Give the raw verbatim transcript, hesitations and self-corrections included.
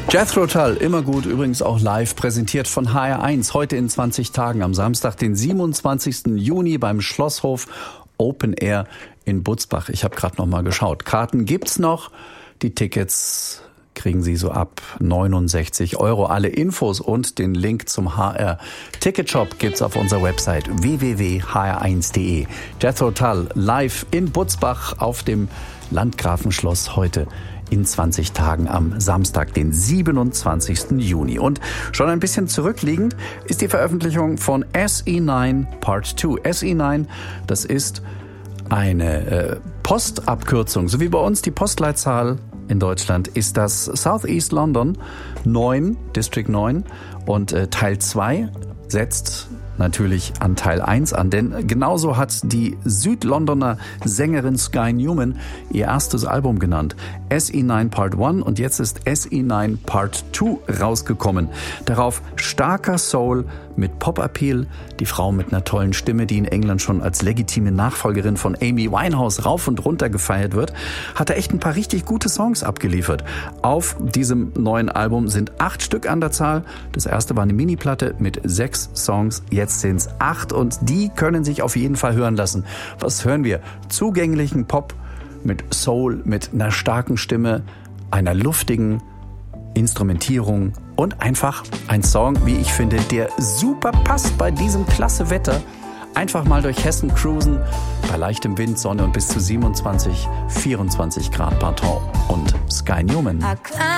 Jethro Tull, immer gut, übrigens auch live, präsentiert von H R eins, heute in zwanzig Tagen, am Samstag, den siebenundzwanzigsten Juni beim Schlosshof Open Air in Butzbach. Ich habe gerade noch mal geschaut. Karten gibt's noch, die Tickets kriegen Sie so ab neunundsechzig Euro. Alle Infos und den Link zum H R Ticketshop gibt's auf unserer Website w w w punkt h r eins punkt d e. Jethro Tull live in Butzbach auf dem Landgrafenschloss heute in zwanzig Tagen am Samstag, den siebenundzwanzigsten Juni. Und schon ein bisschen zurückliegend ist die Veröffentlichung von S E neun Part zwei. S E neun, das ist eine äh, Postabkürzung, so wie bei uns die Postleitzahl in Deutschland ist das Southeast London neun, District neun, und äh, Teil zwei setzt natürlich an Teil eins an, denn genauso hat die Südlondoner Sängerin Sky Newman ihr erstes Album genannt. S E neun Part eins, und jetzt ist S E neun Part zwei rausgekommen. Darauf starker Soul mit Pop-Appeal, die Frau mit einer tollen Stimme, die in England schon als legitime Nachfolgerin von Amy Winehouse rauf und runter gefeiert wird, hat er echt ein paar richtig gute Songs abgeliefert. Auf diesem neuen Album sind acht Stück an der Zahl. Das erste war eine Mini-Platte mit sechs Songs, jetzt sind es acht, und die können sich auf jeden Fall hören lassen. Was hören wir? Zugänglichen Pop mit Soul, mit einer starken Stimme, einer luftigen Instrumentierung und einfach ein Song, wie ich finde, der super passt bei diesem klasse Wetter. Einfach mal durch Hessen cruisen, bei leichtem Wind, Sonne und bis zu siebenundzwanzig, vierundzwanzig Grad Pardon und Sky Newman.